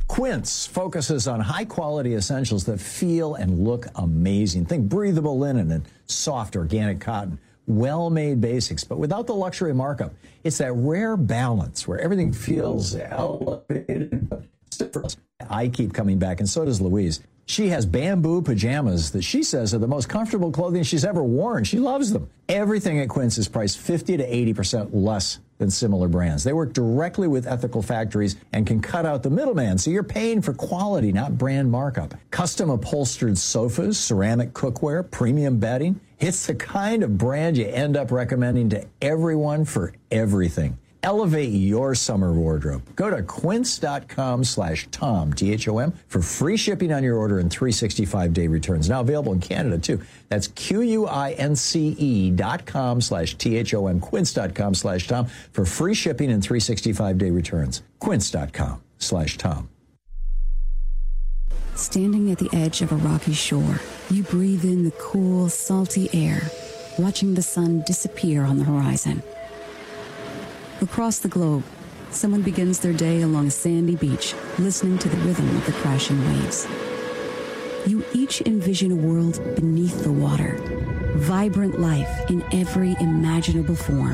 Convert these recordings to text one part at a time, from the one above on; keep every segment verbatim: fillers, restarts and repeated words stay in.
Quince focuses on high-quality essentials that feel and look amazing. Think breathable linen and soft organic cotton. Well-made basics, but without the luxury markup. It's that rare balance where everything feels elevated. I keep coming back, and so does Louise. She has bamboo pajamas that she says are the most comfortable clothing she's ever worn. She loves them. Everything at Quince is priced fifty to eighty percent less than similar brands. They work directly with ethical factories and can cut out the middleman, so you're paying for quality, not brand markup. Custom upholstered sofas, ceramic cookware, premium bedding. It's the kind of brand you end up recommending to everyone for everything. Elevate your summer wardrobe. Go to quince.com slash Tom, T H O M, for free shipping on your order and three sixty-five day returns. Now available in Canada, too. That's Q-U-I-N-C-E dot com slash T H O M, quince.com slash Tom, for free shipping and three sixty-five day returns. Quince.com slash Tom. Standing at the edge of a rocky shore, you breathe in the cool, salty air, watching the sun disappear on the horizon. Across the globe, someone begins their day along a sandy beach, listening to the rhythm of the crashing waves. You each envision a world beneath the water, vibrant life in every imaginable form.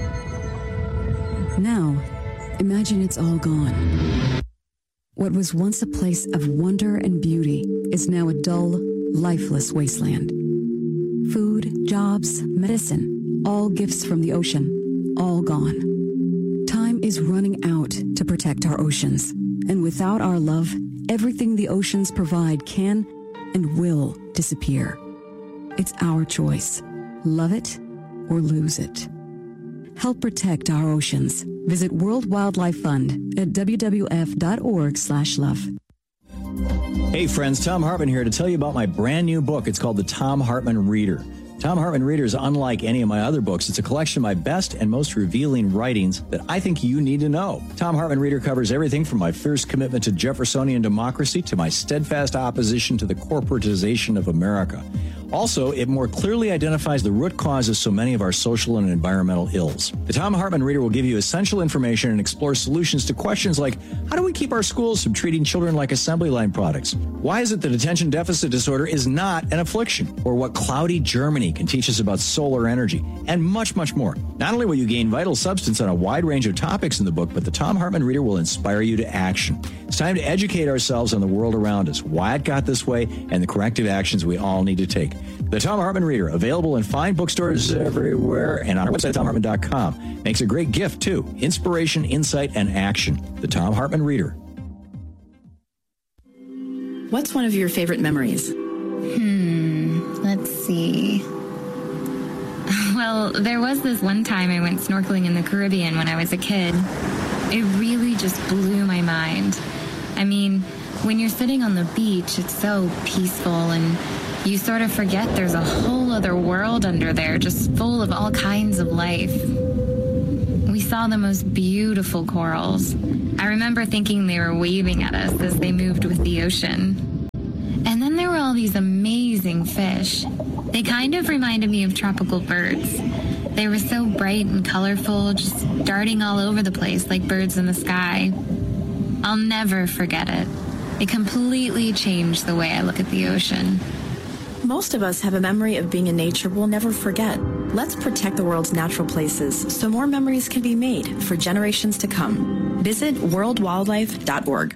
Now, imagine it's all gone. What was once a place of wonder and beauty is now a dull, lifeless wasteland. Food, jobs, medicine, all gifts from the ocean, all gone. Time is running out to protect our oceans, and without our love, everything the oceans provide can and will disappear. It's our choice. Love it or lose it. Help protect our oceans. Visit World Wildlife Fund at w w f dot org slash love. Hey friends, Tom Hartman here to tell you about my brand new book. It's called The Tom Hartman Reader. Tom Hartman Reader is unlike any of my other books. It's a collection of my best and most revealing writings that I think you need to know. Tom Hartman Reader covers everything from my fierce commitment to Jeffersonian democracy to my steadfast opposition to the corporatization of America. Also, it more clearly identifies the root cause of so many of our social and environmental ills. The Tom Hartman Reader will give you essential information and explore solutions to questions like, how do we keep our schools from treating children like assembly line products? Why is it that attention deficit disorder is not an affliction? Or what cloudy Germany can teach us about solar energy? And much, much more. Not only will you gain vital substance on a wide range of topics in the book, but the Tom Hartman Reader will inspire you to action. It's time to educate ourselves on the world around us, why it got this way, and the corrective actions we all need to take. The Tom Hartman Reader, available in fine bookstores everywhere and on our website, tom hartman dot com. Makes a great gift, too. Inspiration, insight, and action. The Tom Hartman Reader. What's one of your favorite memories? Hmm, let's see. Well, there was this one time I went snorkeling in the Caribbean when I was a kid. It really just blew my mind. I mean, when you're sitting on the beach, it's so peaceful and you sort of forget there's a whole other world under there, just full of all kinds of life. We saw the most beautiful corals. I remember thinking they were waving at us as they moved with the ocean. And then there were all these amazing fish. They kind of reminded me of tropical birds. They were so bright and colorful, just darting all over the place like birds in the sky. I'll never forget it. It completely changed the way I look at the ocean. Most of us have a memory of being in nature we'll never forget. Let's protect the world's natural places so more memories can be made for generations to come. Visit world wildlife dot org.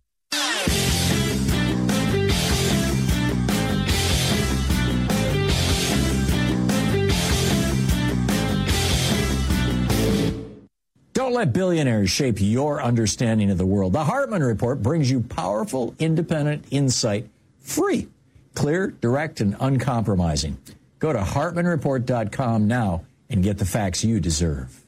Don't let billionaires shape your understanding of the world. The Hartman Report brings you powerful, independent insight, free. Clear, direct, and uncompromising. Go to hartman report dot com now and get the facts you deserve.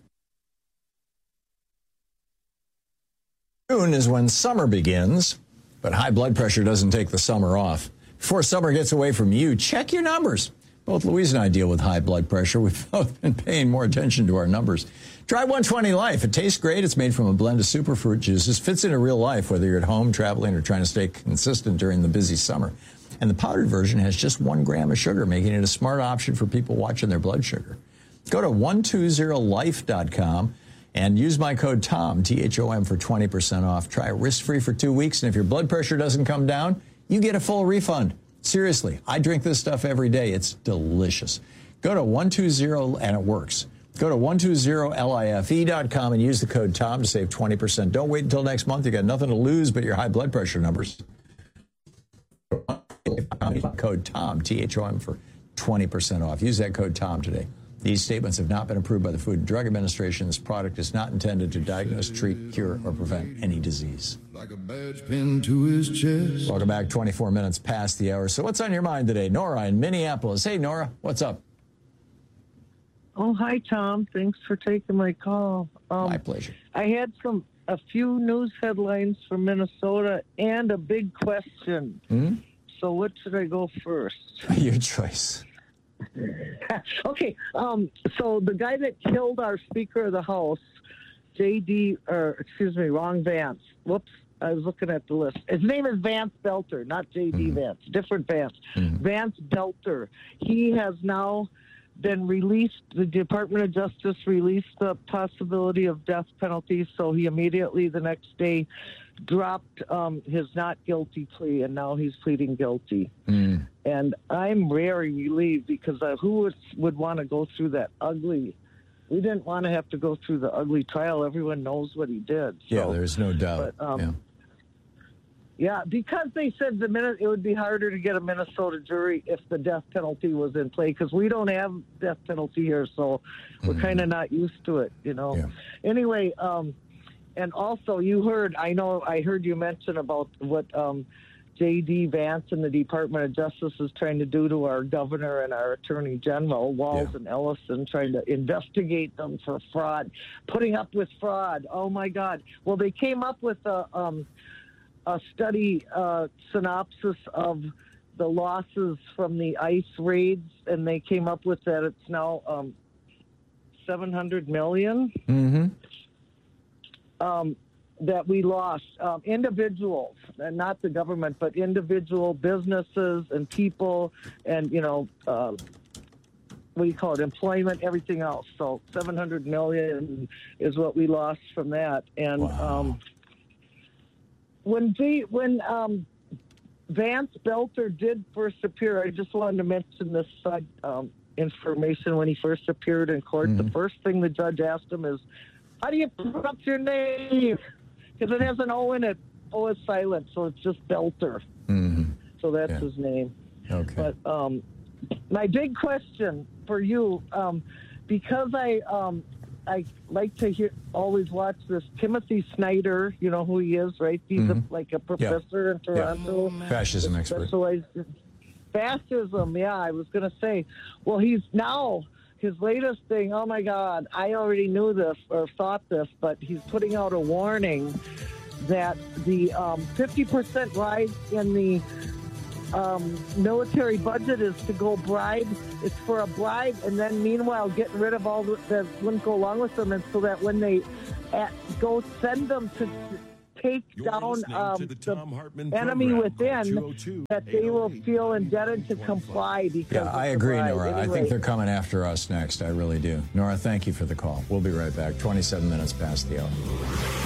June is when summer begins, but high blood pressure doesn't take the summer off. Before summer gets away from you, check your numbers. Both Louise and I deal with high blood pressure. We've both been paying more attention to our numbers. Try one twenty Life. It tastes great. It's made from a blend of superfruit juices. Fits into real life, whether you're at home, traveling, or trying to stay consistent during the busy summer. And the powdered version has just one gram of sugar, making it a smart option for people watching their blood sugar. Go to one twenty life dot com And use my code TOM, T H O M, for twenty percent off. Try it risk-free for two weeks, and if your blood pressure doesn't come down, you get a full refund. Seriously, I drink this stuff every day. It's delicious. Go to one two zero, and it works. Go to one two zero life dot com and use the code TOM to save twenty percent. Don't wait until next month. You got nothing to lose but your high blood pressure numbers. Code TOM, T H O M, for twenty percent off. Use that code TOM today. These statements have not been approved by the Food and Drug Administration. This product is not intended to diagnose, treat, cure, or prevent any disease. Like a badge pinned to his chest. Welcome back, twenty-four minutes past the hour. So what's on your mind today? Nora in Minneapolis. Hey, Nora, what's up? Oh, hi, Tom. Thanks for taking my call. Um, My pleasure. I had some a few news headlines from Minnesota and a big question. Mm-hmm. So what should I go first? Your choice. Okay. Um, so the guy that killed our Speaker of the House, J D, or excuse me, wrong Vance. Whoops. I was looking at the list. His name is Vance Belter, not J D mm-hmm. Vance. Different Vance. Mm-hmm. Vance Belter. He has now been released. The Department of Justice released the possibility of death penalty, so he immediately the next day dropped um, his not guilty plea, and now he's pleading guilty. Mm. And I'm very relieved because uh, who would, would want to go through that ugly... We didn't want to have to go through the ugly trial. Everyone knows what he did. So, yeah, there's no doubt. But, um, yeah. Yeah, because they said the minute it would be harder to get a Minnesota jury if the death penalty was in play, because we don't have death penalty here, so we're mm-hmm. kind of not used to it, you know. Yeah. Anyway, um, and also you heard, I know I heard you mention about what um, J D Vance and the Department of Justice is trying to do to our governor and our attorney general, Walz yeah. and Ellison, trying to investigate them for fraud, putting up with fraud. Oh, my God. Well, they came up with a... Um, a study uh, synopsis of the losses from the ICE raids, and they came up with that it's now um, seven hundred million mm-hmm. um, that we lost. Um, individuals, and not the government, but individual businesses and people, and, you know, uh, what do you call it, employment, everything else. So seven hundred million is what we lost from that. And wow. um When G, when um, Vance Belter did first appear, I just wanted to mention this side um, information. When he first appeared in court, mm-hmm. the first thing the judge asked him is, how do you pronounce your name? Because it has an O in it. O is silent, so it's just Belter. Mm-hmm. So that's yeah. his name. Okay. But um, my big question for you, um, because I... Um, I like to hear, always watch this Timothy Snyder, you know who he is, right? He's mm-hmm. a, like a professor yeah. in Toronto. Yeah. Fascism expert. Fascism, yeah, I was going to say. Well, he's now, his latest thing, oh my God, I already knew this or thought this, but he's putting out a warning that the um, fifty percent rise in the Um, military budget is to go bribe. It's for a bribe, and then meanwhile getting rid of all that wouldn't go along with them, and so that when they at, go send them to take You're down um, the, the enemy within, that they will feel indebted to comply. Because yeah, I agree, Nora. Anyway. I think they're coming after us next. I really do. Nora, thank you for the call. We'll be right back. twenty-seven minutes past the hour.